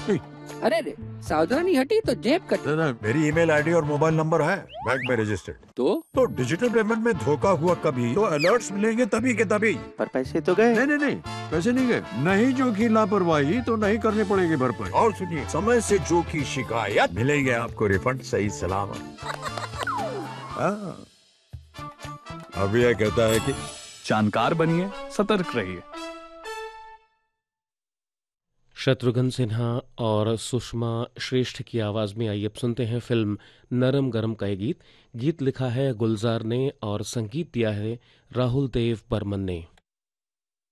अरे रे, सावधानी हटी तो जेब कटी। ना, मेरी ईमेल आईडी और मोबाइल नंबर है बैंक में रजिस्टर्ड। तो डिजिटल पेमेंट में धोखा हुआ कभी तो अलर्ट्स मिलेंगे तभी के तभी। पर पैसे तो गए। नहीं, पैसे नहीं गए। नहीं जो की लापरवाही तो नहीं करनी पड़ेगी भरपाई। और सुनिए, समय से जो की शिकायत मिलेंगे आपको रिफंड सही सलामत। अभी यह कहता है कि जानकार बनिए, सतर्क रहिए। शत्रुघ्न सिन्हा और सुषमा श्रेष्ठ की आवाज में आइए अब सुनते हैं फिल्म नरम गरम का ये गीत। गीत लिखा है गुलजार ने और संगीत दिया है राहुल देव बर्मन ने।